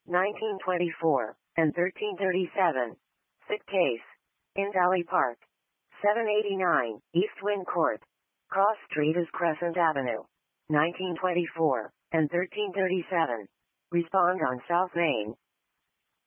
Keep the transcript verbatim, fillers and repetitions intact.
nineteen twenty-four, and thirteen thirty-seven. Sick case. In Valley Park. seven eighty-nine, East Wind Court. Cross Street is Crescent Avenue. nineteen twenty-four, and thirteen thirty-seven. Respond on South Main.